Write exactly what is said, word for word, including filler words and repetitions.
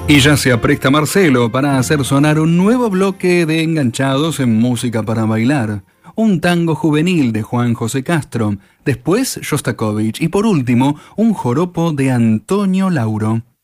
Y ya se apresta Marcelo para hacer sonar un nuevo bloque de enganchados en música para bailar. Un tango juvenil de Juan José Castro, después Shostakovich y por último un joropo de Antonio Lauro.